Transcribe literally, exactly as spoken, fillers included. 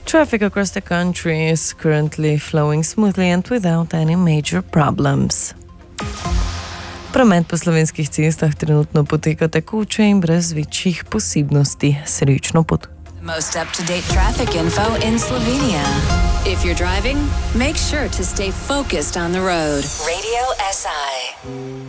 Traffic across the country is currently flowing smoothly and without any major problems. Promet po slovenskih cestah trenutno poteka tekoče in brez večjih posebnosti. Srečno pot. Most up-to-date traffic info in Slovenia. If you're driving, make sure to stay focused on the road. Radio S I.